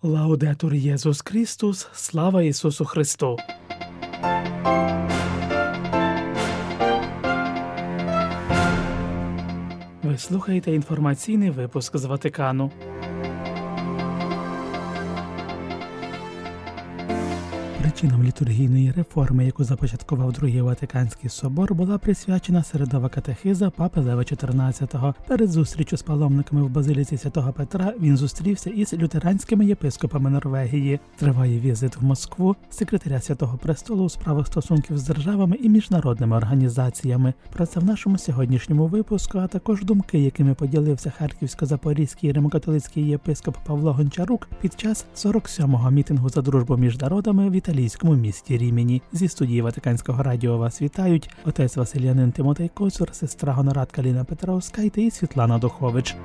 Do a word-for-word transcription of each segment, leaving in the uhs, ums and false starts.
Лаудетур Єсус Христос, слава Ісусу Христу! Ви слухаєте інформаційний випуск з Ватикану. Причинам літургійної реформи, яку започаткував Другий Ватиканський собор, була присвячена середова катехиза Папи Лева чотирнадцятого. Перед зустрічю з паломниками в Базиліці Святого Петра він зустрівся із лютеранськими єпископами Норвегії. Триває візит в Москву секретаря Святого Престолу у справах стосунків з державами і міжнародними організаціями. Про це в нашому сьогоднішньому випуску, а також думки, якими поділився харківсько-запорізький римокатолицький єпископ Павло Гончарук під час сорок сьомого мітингу за дружбу між народами в італійському місті Рімені. Зі студії Ватиканського радіо вас вітають отець Василянин Тимотей Коцур, сестра Гонорадка Ліна Петровськайте і Світлана Духович.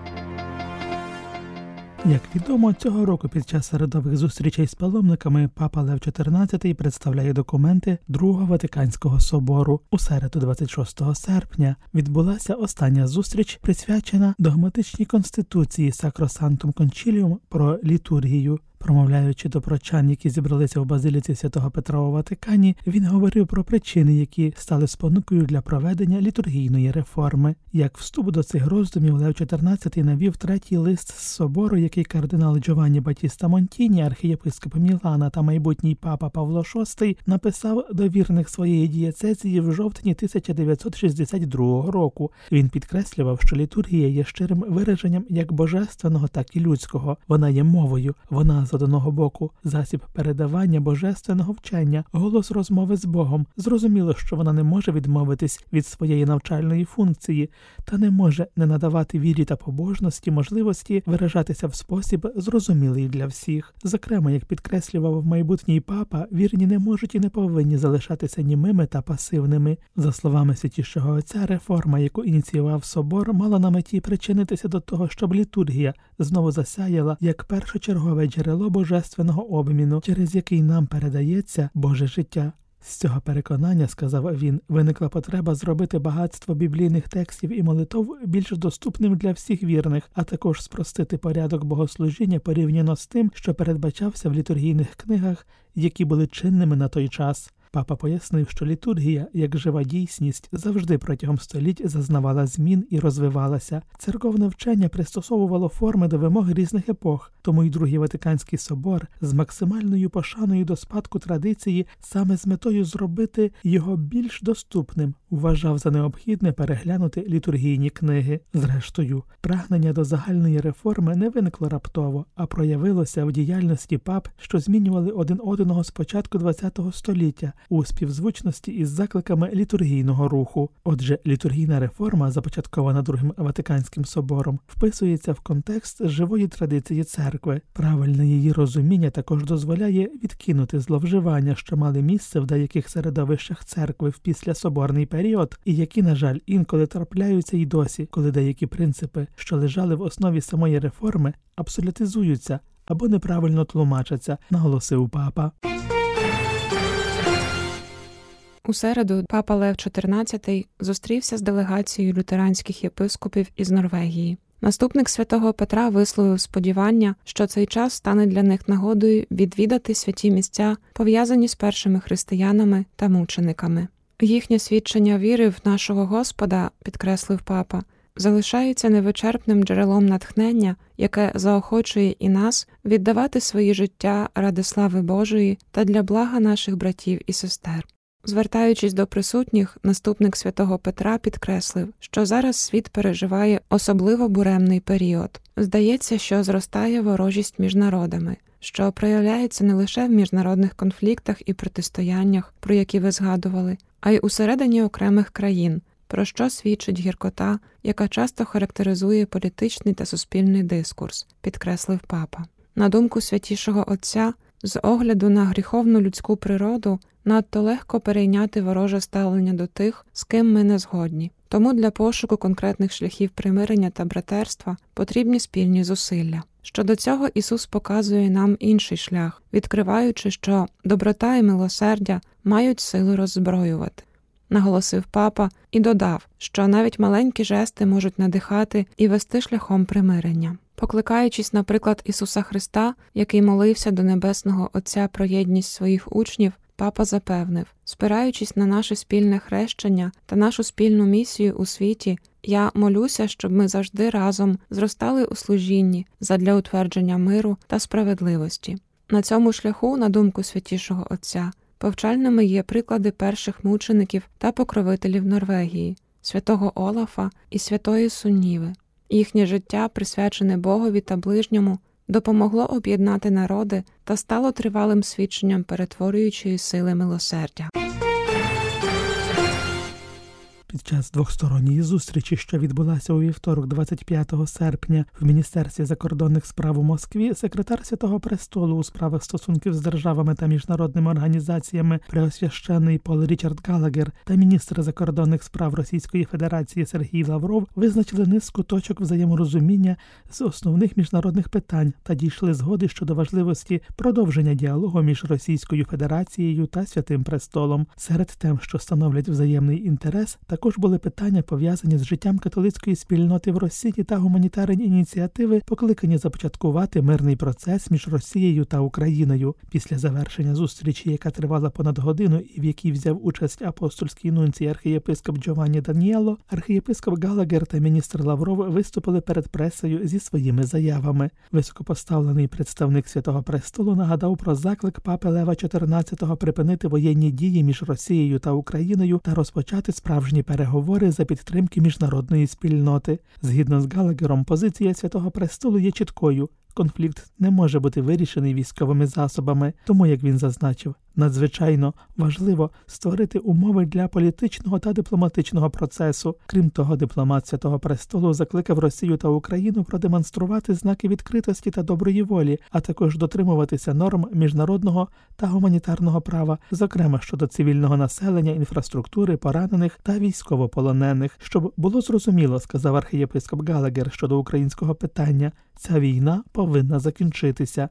Як відомо, цього року під час середових зустрічей з паломниками Папа Лев чотирнадцятий представляє документи Другого Ватиканського собору. У середу двадцять шостого серпня відбулася остання зустріч, присвячена догматичній конституції Sacrosanctum Concilium про літургію. Промовляючи до прочан, які зібралися в Базиліці Святого Петра у Ватикані, він говорив про причини, які стали спонукою для проведення літургійної реформи. Як вступ до цих роздумів, Лев чотирнадцятий навів третій лист з собору, який кардинал Джованні Батіста Монтіні, архієпископ Мілана та майбутній папа Павло шостий, написав до вірних своєї дієцезії в жовтні тисяча дев'ятсот шістдесят другого року. Він підкреслював, що літургія є щирим вираженням як божественного, так і людського. Вона є мовою, вона з одного боку засіб передавання божественного вчення, голос розмови з Богом. Зрозуміло, що вона не може відмовитись від своєї навчальної функції, та не може не надавати вірі та побожності можливості виражатися в спосіб, зрозумілий для всіх. Зокрема, як підкреслював майбутній папа, вірні не можуть і не повинні залишатися німими та пасивними. За словами Святішого Отця, реформа, яку ініціював собор, мала на меті причинитися до того, щоб літургія знову засяяла як першочергове джерело божественного обміну, через який нам передається Боже життя. З цього переконання, сказав він, виникла потреба зробити багатство біблійних текстів і молитов більш доступним для всіх вірних, а також спростити порядок богослужіння порівняно з тим, що передбачався в літургійних книгах, які були чинними на той час. Папа пояснив, що літургія, як жива дійсність, завжди протягом століть зазнавала змін і розвивалася. Церковне вчення пристосовувало форми до вимог різних епох, тому й Другий Ватиканський собор з максимальною пошаною до спадку традиції саме з метою зробити його більш доступним вважав за необхідне переглянути літургійні книги. Зрештою, прагнення до загальної реформи не виникло раптово, а проявилося в діяльності пап, що змінювали один одного з початку ХХ століття у співзвучності із закликами літургійного руху. Отже, літургійна реформа, започаткована Другим Ватиканським собором, вписується в контекст живої традиції церкви. Правильне її розуміння також дозволяє відкинути зловживання, що мали місце в деяких середовищах церкви в післясоборний період, і які, на жаль, інколи трапляються й досі, коли деякі принципи, що лежали в основі самої реформи, абсолютизуються або неправильно тлумачаться, наголосив папа. У середу папа Лев чотирнадцятий зустрівся з делегацією лютеранських єпископів із Норвегії. Наступник святого Петра висловив сподівання, що цей час стане для них нагодою відвідати святі місця, пов'язані з першими християнами та мучениками. Їхнє свідчення віри в нашого Господа, підкреслив папа, залишається невичерпним джерелом натхнення, яке заохочує і нас віддавати свої життя ради слави Божої та для блага наших братів і сестер. Звертаючись до присутніх, наступник святого Петра підкреслив, що зараз світ переживає особливо буремний період. Здається, що зростає ворожість між народами, що проявляється не лише в міжнародних конфліктах і протистояннях, про які ви згадували, а й усередині окремих країн, про що свідчить гіркота, яка часто характеризує політичний та суспільний дискурс, підкреслив папа. На думку Святішого Отця, з огляду на гріховну людську природу, надто легко перейняти вороже ставлення до тих, з ким ми не згодні. Тому для пошуку конкретних шляхів примирення та братерства потрібні спільні зусилля. Щодо цього Ісус показує нам інший шлях, відкриваючи, що доброта і милосердя мають силу роззброювати. Наголосив папа і додав, що навіть маленькі жести можуть надихати і вести шляхом примирення. Покликаючись на приклад Ісуса Христа, який молився до Небесного Отця про єдність своїх учнів, папа запевнив: спираючись на наше спільне хрещення та нашу спільну місію у світі, я молюся, щоб ми завжди разом зростали у служінні задля утвердження миру та справедливості. На цьому шляху, на думку Святішого Отця, повчальними є приклади перших мучеників та покровителів Норвегії, святого Олафа і святої Сунніви. Їхнє життя, присвячене Богові та ближньому, допомогло об'єднати народи та стало тривалим свідченням перетворюючої сили милосердя. Під час двосторонньої зустрічі, що відбулася у вівторок, двадцять п'ятого серпня, в Міністерстві закордонних справ у Москві, секретар Святого Престолу у справах стосунків з державами та міжнародними організаціями Преосвященний Пол Річард Галагер та міністр закордонних справ Російської Федерації Сергій Лавров визначили низку точок взаєморозуміння з основних міжнародних питань та дійшли згоди щодо важливості продовження діалогу між Російською Федерацією та Святим Престолом. Серед тем, що становлять взаємний інтерес, також були питання, пов'язані з життям католицької спільноти в Росії та гуманітарні ініціативи, покликані започаткувати мирний процес між Росією та Україною. Після завершення зустрічі, яка тривала понад годину і в якій взяв участь апостольський нунцій архієпископ Джованні Даніело, архієпископ Галагер та міністр Лавров виступили перед пресою зі своїми заявами. Високопоставлений представник Святого Престолу нагадав про заклик папи Лева чотирнадцятого припинити воєнні дії між Росією та Україною та розпочати справжні переговори за підтримки міжнародної спільноти. Згідно з Галагером, позиція Святого Престолу є чіткою. Конфлікт не може бути вирішений військовими засобами, тому, як він зазначив, надзвичайно важливо створити умови для політичного та дипломатичного процесу. Крім того, дипломат Святого Престолу закликав Росію та Україну продемонструвати знаки відкритості та доброї волі, а також дотримуватися норм міжнародного та гуманітарного права, зокрема щодо цивільного населення, інфраструктури, поранених та військовополонених. Щоб було зрозуміло, сказав архієпископ Галагер щодо українського питання, ця війна повинна закінчитися.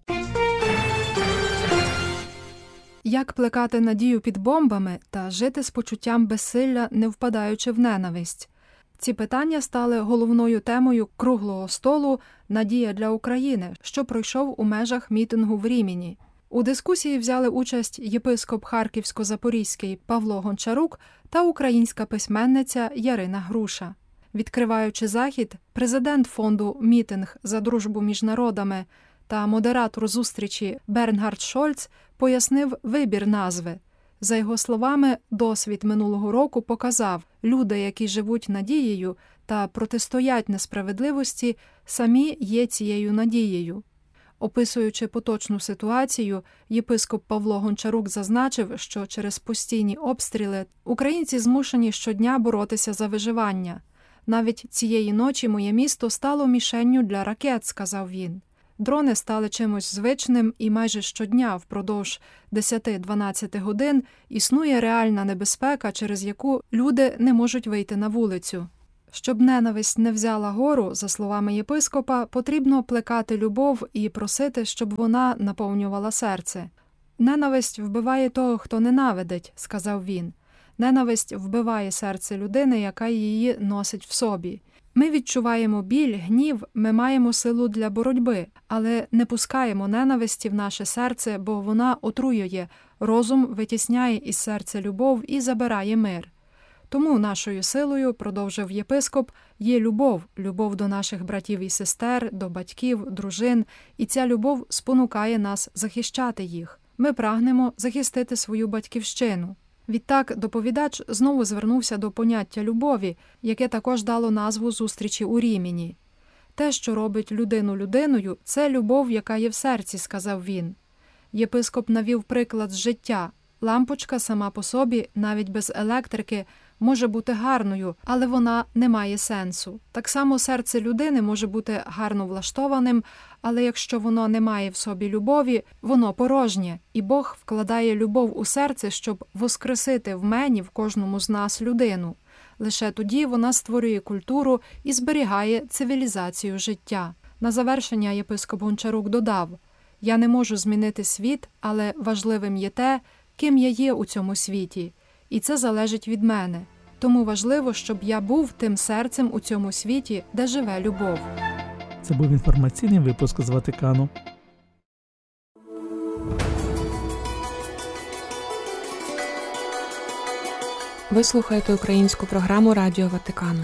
Як плекати надію під бомбами та жити з почуттям безсилля, не впадаючи в ненависть? Ці питання стали головною темою круглого столу «Надія для України», що пройшов у межах мітингу в Рімені. У дискусії взяли участь єпископ Харківсько-Запорізький Павло Гончарук та українська письменниця Ярина Груша. Відкриваючи захід, президент фонду «Мітинг за дружбу між народами» та модератор зустрічі Бернгард Шольц пояснив вибір назви. За його словами, досвід минулого року показав, люди, які живуть надією та протистоять несправедливості, самі є цією надією. Описуючи поточну ситуацію, єпископ Павло Гончарук зазначив, що через постійні обстріли українці змушені щодня боротися за виживання. «Навіть цієї ночі моє місто стало мішенню для ракет», – сказав він. Дрони стали чимось звичним, і майже щодня впродовж десять-дванадцять годин існує реальна небезпека, через яку люди не можуть вийти на вулицю. Щоб ненависть не взяла гору, за словами єпископа, потрібно плекати любов і просити, щоб вона наповнювала серце. «Ненависть вбиває того, хто ненавидить», – сказав він. «Ненависть вбиває серце людини, яка її носить в собі. Ми відчуваємо біль, гнів, ми маємо силу для боротьби, але не пускаємо ненависті в наше серце, бо вона отруює, розум витісняє із серця любов і забирає мир. Тому нашою силою, продовжив єпископ, є любов, любов до наших братів і сестер, до батьків, дружин, і ця любов спонукає нас захищати їх. Ми прагнемо захистити свою батьківщину». Відтак доповідач знову звернувся до поняття любові, яке також дало назву зустрічі у Рімені. «Те, що робить людину людиною, це любов, яка є в серці», – сказав він. Єпископ навів приклад з життя. Лампочка сама по собі, навіть без електрики, може бути гарною, але вона не має сенсу. Так само серце людини може бути гарно влаштованим, але якщо воно не має в собі любові, воно порожнє. І Бог вкладає любов у серце, щоб воскресити в мені, в кожному з нас, людину. Лише тоді вона створює культуру і зберігає цивілізацію життя. На завершення єпископ Гончарук додав: «Я не можу змінити світ, але важливим є те, ким я є у цьому світі. І це залежить від мене. Тому важливо, щоб я був тим серцем у цьому світі, де живе любов». Це був інформаційний випуск з Ватикану. Ви слухаєте українську програму Радіо Ватикану.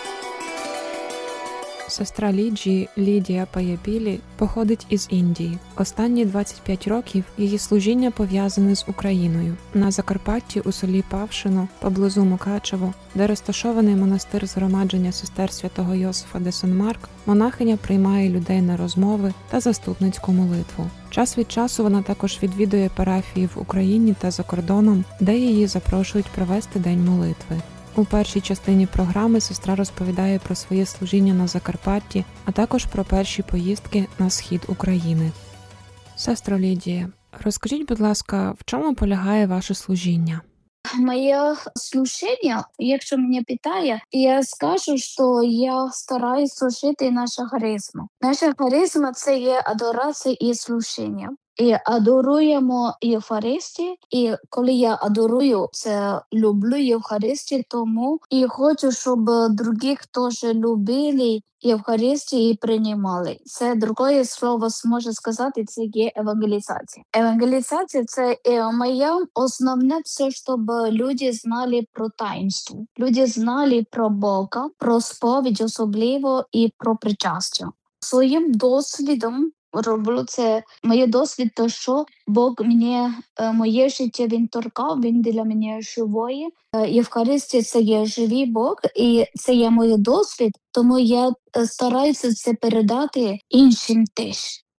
Сестра Ліджі, Лідія Паябілі, походить із Індії. Останні двадцять п'ять років її служіння пов'язане з Україною. На Закарпатті у селі Павшино, поблизу Мукачево, де розташований монастир згромадження сестер святого Йосифа де Сен-Марк, монахиня приймає людей на розмови та заступницьку молитву. Час від часу вона також відвідує парафії в Україні та за кордоном, де її запрошують провести День молитви. У першій частині програми сестра розповідає про своє служіння на Закарпатті, а також про перші поїздки на схід України. Сестро Лідія, розкажіть, будь ласка, в чому полягає ваше служіння? Моє служіння, якщо мене питає, я скажу, що я стараюсь служити наша харизма. Наша харизма – це є адорація і служіння. І адоруємо Євхаристію, і коли я адорую, це люблю Євхаристію, тому і хочу, щоб другі теж любили Євхаристію і приймали. Це друге слово може сказати, це є евангелізація. Евангелізація – це моє основне все, щоб люди знали про таїнство. Люди знали про Бога, про сповідь особливо і про причастя. Своїм досвідом роблю це. Моє досвід, то що Бог мені, моє життя він торкав, він для мене живої. Євхаристія – це є живий Бог, і це є мій досвід, тому я стараюся це передати іншим теж.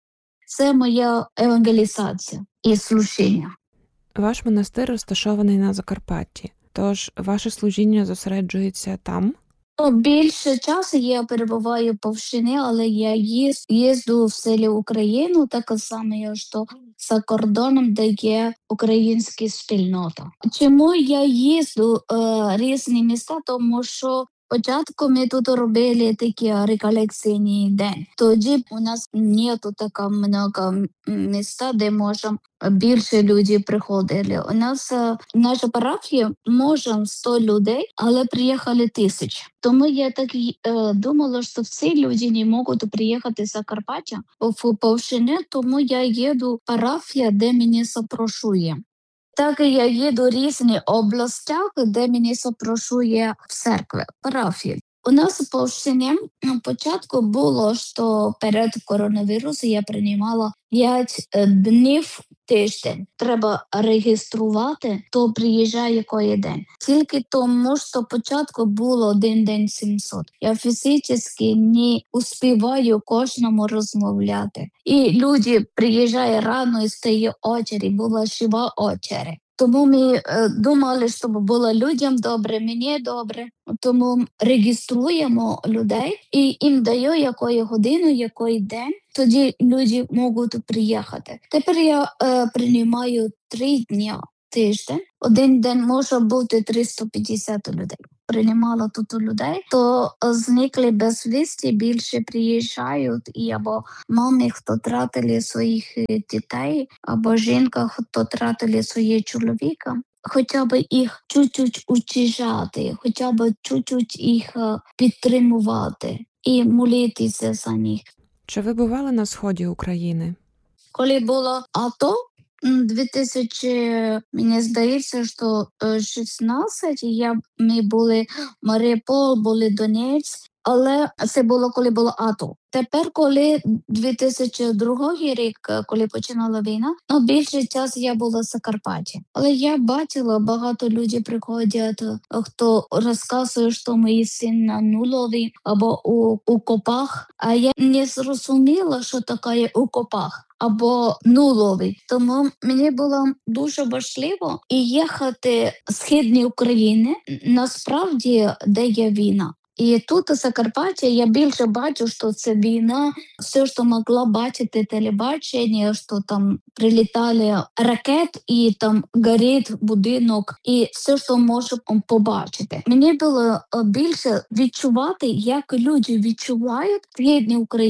Це моя евангелізація і служіння. Ваш монастир розташований на Закарпатті, тож ваше служіння зосереджується там? Ну, більше часу я перебуваю по Павшині, але я їз, їзду в селі Україну, так само, що за кордоном, де є українська спільнота. Чому я їзду е, різні міста? Тому що спочатку ми тут робили такі реколекційні день. Тоді у нас нету така много міста, де можемо більше людей приходили. У нас в наша парафія може сто людей, але приїхали тисячі. Тому я так е, думала, що всі люди не можуть приїхати з Закарпаття в Павшині, тому я їду в парафію, де мене запрошує. Так я їду в різні області, де мене запрошує в церкві, парафії. У нас в Павшині на початку було, що перед коронавірусом я приймала п'ять днів тиждень. Треба реєструвати, хто приїжджає який день. Тільки тому, що спочатку було один день сімсот. Я фізично не успіваю кожному розмовляти. І люди приїжджають рано і стає очередь, була жива очередь. Тому ми е, думали, щоб було людям добре, мені добре. Тому реєструємо людей і їм даю якої годину, який день. Тоді люди можуть приїхати. Тепер я е, приймаю три дні тиждень. Один день може бути триста п'ятдесят людей. Приймала тут людей, то зникли безвісті, більше приїжджають, і або мами, хто втратили своїх дітей, або жінка, хто втратили своє чоловіка. Хоча б їх чуть-чуть утішати, хоча б чуть-чуть їх підтримувати і молитися за них. Чи ви бували на сході України? Коли було АТО, дві тисячі, мені здається, що шістнадцять, я, ми були Маріуполь, були Донецьк, але це було, коли було АТО. Тепер, коли дві тисячі другий рік, коли починала війна, ну, більше часу я була в Закарпатті. Але я бачила, багато людей приходять, хто розказує, що мої син на нулові або у, у копах. А я не зрозуміла, що таке у копах або нуловий. Тому мені було дуже важливо і їхати в східні України, насправді, де є війна. І тут у Закарпатті я більше бачу, що це війна, все, що могла бачити телебачення, що там прилітали ракети і там горить будинок, і все, що можу побачити. Мені було більше відчувати, як люди відчувають східну Україну.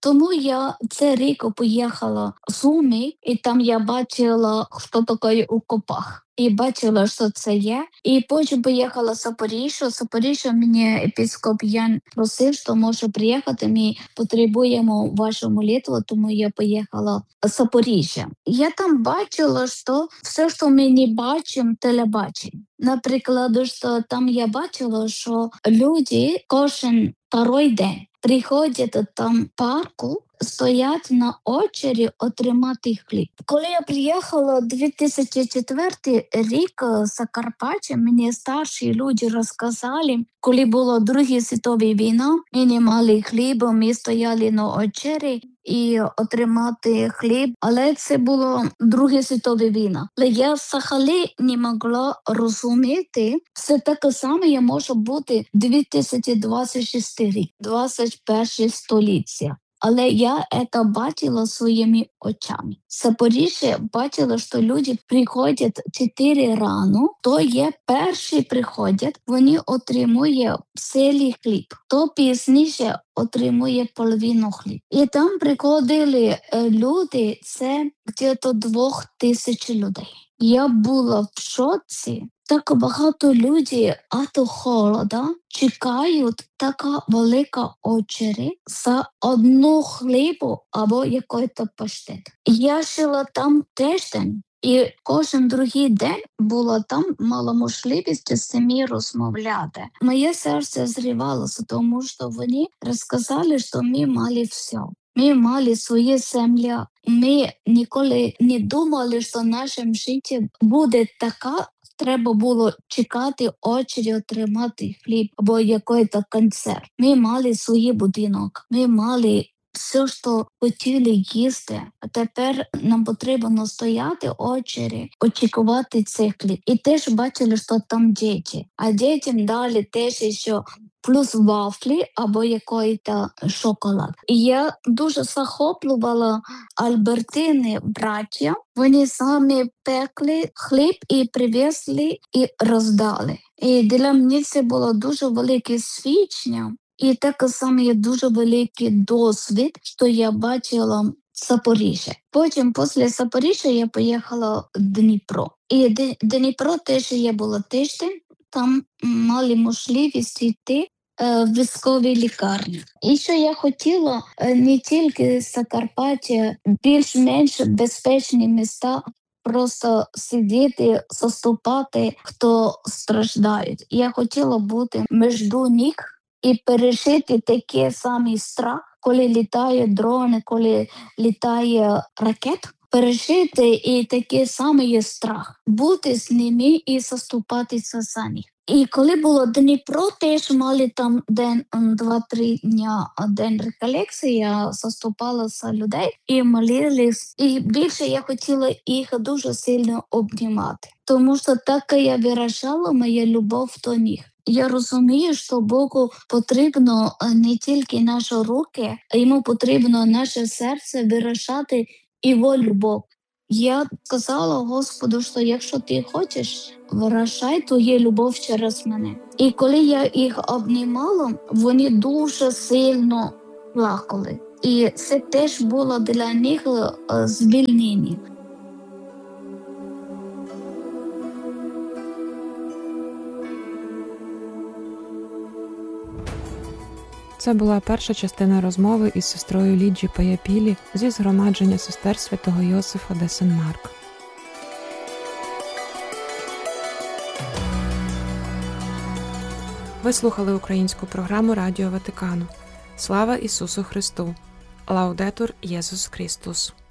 Тому я цей рік поїхала в Суми, і там я бачила, хто такий у копах. І бачила, що це є. І потім поїхала в Запоріжжя. В Запоріжжя мені епіскоп Ян просив, що може приїхати, ми потребуємо вашу молитву, тому я поїхала в Запоріжжя. Я там бачила, що все, що ми не бачимо, телебачимо. Наприклад, що там я бачила, що люди кожен второй день приходять там в парку, стоять на очері отримати хліб. Коли я приїхала дві тисячі четвертий рік в Закарпаття, мені старші люди розказали, коли була Друга світова війна, ми не мали хліба, ми стояли на очері і отримати хліб, але це була Друга світова війна. Але я взагалі не могла розуміти, все таке саме може бути дві тисячі двадцять шостий рік, двадцять перше століття. Але я це бачила своїми очами. В Запоріжжі бачила, що люди приходять чотири рано, то є перші приходять, вони отримують цілий хліб, то пізніше отримує половину хліб. І там приходили люди, це десь двох тисяч людей. Я була в шоці. Так багато людей, а то холода, чекають така велика очередь за одну хлібу або якийсь паштет. Я жила там тиждень, і кожен другий день була там, мала можливість з ними розмовляти. Моє серце зривалося, тому що вони розказали, що ми мали все. Ми мали свою землю. Ми ніколи не думали, що наше життя буде така. Треба було чекати очері, отримати хліб або якийсь концерт. Ми мали свій будинок, ми мали все, що хотіли їсти. А тепер нам потрібно стояти очері, очікувати цей хліб. І теж бачили, що там діти. А дітям дали теж ще плюс вафлі або якийсь шоколад. І я дуже захоплювала Альбертини браття. Вони самі пекли хліб і привезли і роздали. І для мене це було дуже велике свідчення. І так само є дуже великий досвід, що я бачила в Запоріжжі. Потім, після Запоріжжя, я поїхала в Дніпро. І в Дніпро теж я була тиждень, там мали можливість йти в військовій лікарні. І що я хотіла не тільки з Закарпаття, більш-менш безпечні міста, просто сидіти, заступати, хто страждають. Я хотіла бути між них і пережити такий самий страх, коли літають дрони, коли літає ракет. Пережити і такий самий страх. Бути з ними і заступатися за них. І коли було Дніпро, теж мали там день, два-три дня день реколекції, я заступала за людей і молились. І більше я хотіла їх дуже сильно обнімати. Тому що так я виражала моя любов до них. Я розумію, що Богу потрібно не тільки наші руки, а йому потрібно наше серце виражати його любов. Я сказала Господу, що якщо ти хочеш, виражай твою любов через мене. І коли я їх обнімала, вони дуже сильно плакали. І це теж було для них звільнення. Це була перша частина розмови із сестрою Ліджі Паяпілі зі згромадження сестер святого Йосифа де Сен-Марк. Ви слухали українську програму Радіо Ватикану. Слава Ісусу Христу! Лаудетур Єсус Христос!